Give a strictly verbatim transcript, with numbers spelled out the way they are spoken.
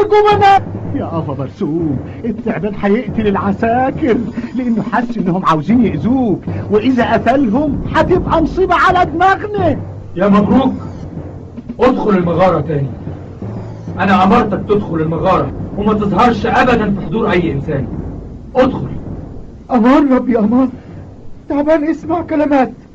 ارجو منك يا ابا برسوم. التعبان هيقتل العساكر لانه حس انهم عاوزين يأذوك، واذا قتلهم هتبقى مصيبة على دماغنا. يا مبروك، ادخل المغارة تاني. انا امرتك تدخل المغارة وما تظهرش ابدا في حضور اي انسان. ادخل. امر ربي امر. تعبان اسمع كلمات.